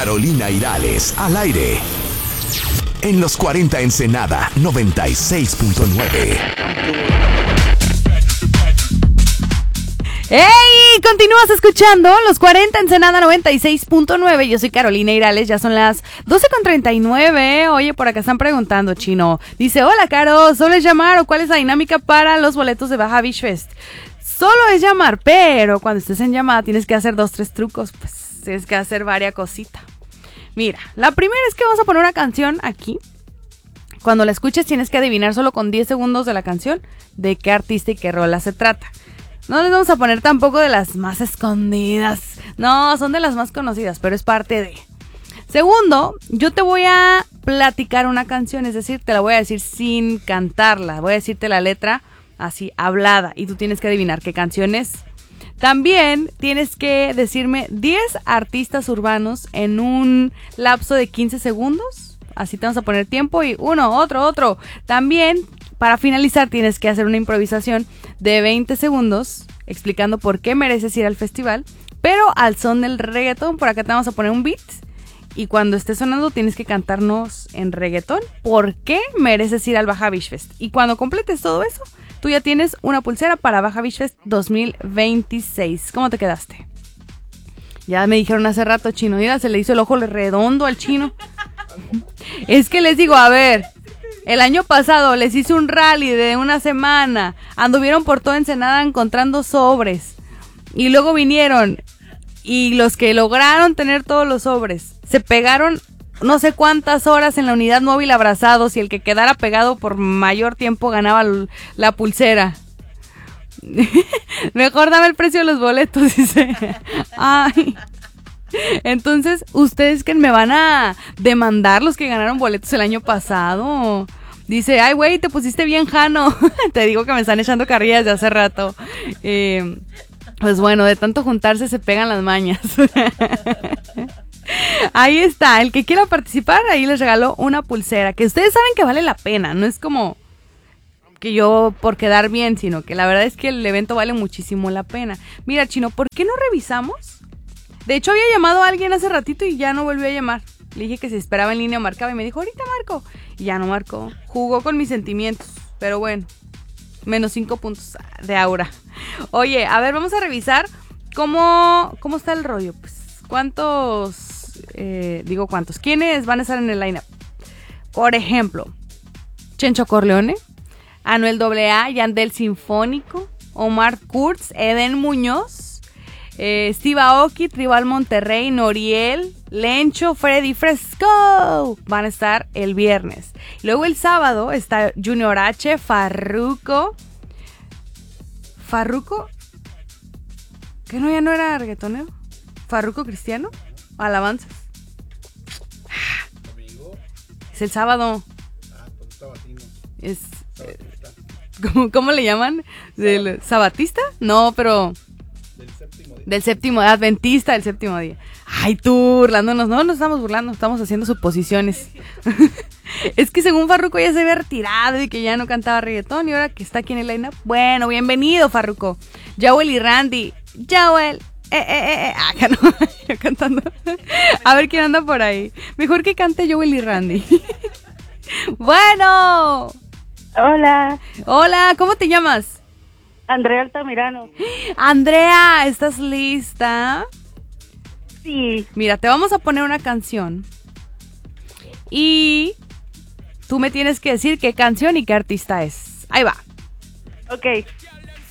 Carolina Irales, al aire. En los 40 Ensenada 96.9. ¡Hey! Continúas escuchando los 40 Ensenada 96.9. Yo soy Carolina Irales, ya son las 12:39. Oye, por acá están preguntando, Chino. Dice, hola, Caro, ¿solo es llamar o cuál es la dinámica para los boletos de Baja Beach Fest? Solo es llamar, pero cuando estés en llamada tienes que hacer 2-3 trucos, pues tienes que hacer varias cositas. Mira, la primera es que vamos a poner una canción aquí. Cuando la escuches tienes que adivinar solo con 10 segundos de la canción de qué artista y qué rola se trata. No les vamos a poner tampoco de las más escondidas. No, son de las más conocidas, pero es parte de. Segundo, yo te voy a platicar una canción, es decir, te la voy a decir sin cantarla. Voy a decirte la letra así, hablada, y tú tienes que adivinar qué canción es. También tienes que decirme 10 artistas urbanos en un lapso de 15 segundos. Así te vamos a poner tiempo y uno, otro. También, para finalizar, tienes que hacer una improvisación de 20 segundos explicando por qué mereces ir al festival, pero al son del reggaetón. Por acá te vamos a poner un beat y cuando esté sonando tienes que cantarnos en reggaetón por qué mereces ir al Baja Beach Fest. Y cuando completes todo eso, tú ya tienes una pulsera para Baja Beach Fest 2026. ¿Cómo te quedaste? Ya me dijeron hace rato, Chino, mira, se le hizo el ojo redondo al Chino. Es que les digo, a ver, el año pasado les hice un rally de una semana, anduvieron por toda Ensenada encontrando sobres y luego vinieron y los que lograron tener todos los sobres se pegaron no sé cuántas horas en la unidad móvil abrazados y el que quedara pegado por mayor tiempo ganaba la pulsera. Mejor dame el precio de los boletos, dice. Ay. Entonces, ustedes que me van a demandar los que ganaron boletos el año pasado. Dice, ay, güey, te pusiste bien jano. Te digo que me están echando carrillas de hace rato. Pues bueno, de tanto juntarse se pegan las mañas. Ahí está, el que quiera participar, ahí les regaló una pulsera, que ustedes saben que vale la pena, no es como que yo por quedar bien, sino que la verdad es que el evento vale muchísimo la pena. Mira, Chino, ¿por qué no revisamos? De hecho, había llamado a alguien hace ratito y ya no volvió a llamar. Le dije que si esperaba en línea marcaba y me dijo, ahorita marco. Y ya no marcó. Jugó con mis sentimientos. Pero bueno, menos 5 puntos de aura. Oye, a ver, vamos a revisar cómo está el rollo. Pues, ¿cuántos? ¿Quiénes van a estar en el lineup? Por ejemplo, Chencho Corleone, Anuel AA, Yandel Sinfónico, Omar Kurz, Eden Muñoz, Steve Aoki, Tribal Monterrey, Noriel, Lencho, Freddy Fresco. Van a estar el viernes. Luego el sábado está Junior H, Farruko. ¿Farruko? ¿Que no, ya no era reggaetonero? ¿Farruko Cristiano? ¿Alabanzas? Es el sábado. Es... ¿Cómo le llaman? ¿Del sabatista? No, pero... Del séptimo día, adventista del séptimo día. Ay, tú burlándonos. No, nos estamos burlando, estamos haciendo suposiciones. Es que según Farruko ya se había retirado y que ya no cantaba reggaetón y ahora que está aquí en el line-up. Bueno, bienvenido, Farruko. Jawel y Randy. Jawel. Acá no, yo cantando. A ver quién anda por ahí. Mejor que cante Jawel y Randy. Bueno. Hola. Hola, ¿cómo te llamas? Andrea Altamirano. Andrea, ¿estás lista? Sí. Mira, te vamos a poner una canción y tú me tienes que decir qué canción y qué artista es. Ahí va. Ok.